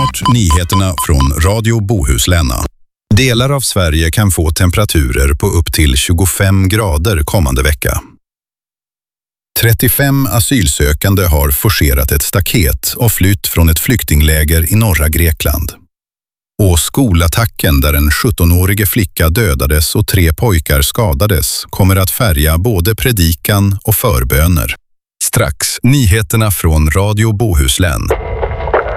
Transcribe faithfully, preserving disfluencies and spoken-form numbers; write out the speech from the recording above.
Snart nyheterna från Radio Bohuslän. Delar av Sverige kan få temperaturer på upp till tjugofem grader kommande vecka. trettiofem asylsökande har forcerat ett staket och flytt från ett flyktingläger i norra Grekland. Och skolattacken där en sjuttonårige flicka dödades och tre pojkar skadades kommer att färga både predikan och förböner. Strax nyheterna från Radio Bohuslän.